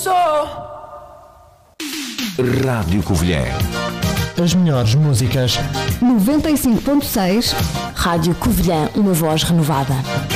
Rádio Covilhã. As melhores músicas. 95.6 Rádio Covilhã, uma voz renovada.